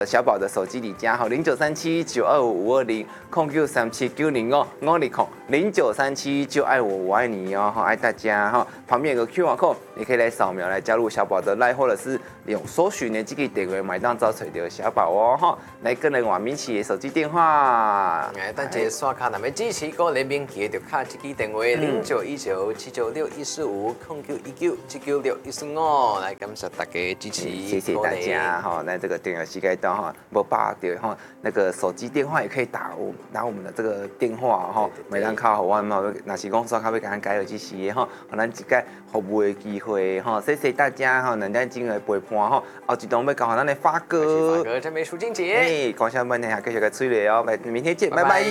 小宝的手机里加号093792520937900520090929爱我爱你哦，爱大家哈。旁边有个 QR code， 你可以来扫描来加入小宝的 LINE， 或者是用搜寻的这个电话买当找找到小宝哦哈，来跟人换米奇的手机电话。 但这个刷卡，那么支持个人民币就卡这个电话09197961450919796145，来感谢大家支持， 谢谢大家哈。那这个电话膝盖刀哈，不霸掉哈，那个手机电话也可以打我们的这个电话哈，每当卡好玩嘛，若是讲刷卡要给咱改有支持的哈，让咱一个服务的机会哈，谢谢大家哈，咱今日陪伴哈，后一段要搞咱的发哥， 这边苏静姐， 哎，感谢问题下继续个催泪哦，明天见，拜拜。